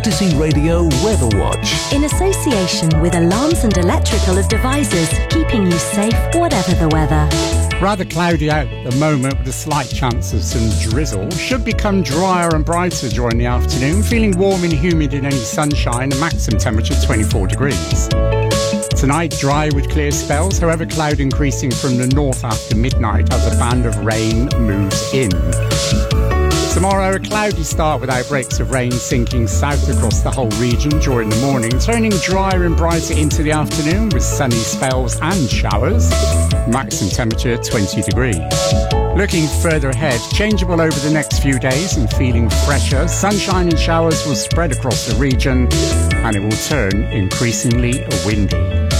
Cortesy Radio Weather Watch. In association with Alarms and Electrical Devices, keeping you safe whatever the weather. Rather cloudy out at the moment with a slight chance of some drizzle. Should become drier and brighter during the afternoon, feeling warm and humid in any sunshine, maximum temperature 24 degrees. Tonight, dry with clear spells, however cloud increasing from the north after midnight as a band of rain moves in. Tomorrow, a cloudy start with outbreaks of rain sinking south across the whole region during the morning, turning drier and brighter into the afternoon with sunny spells and showers. Maximum temperature 20 degrees. Looking further ahead, changeable over the next few days and feeling fresher. Sunshine and showers will spread across the region and it will turn increasingly windy.